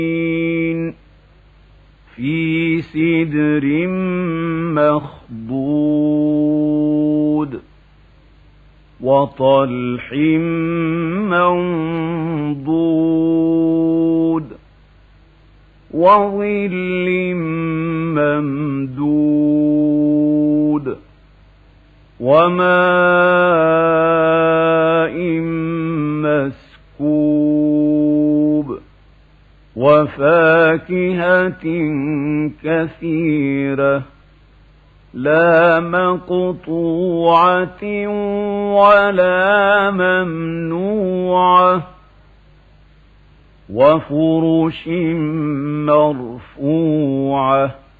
في سدر مخضود وطلح منضود وظل ممدود وماء مسكوب وفاكهة كثيرة لا مقطوعة ولا ممنوعة وفرش مرفوعة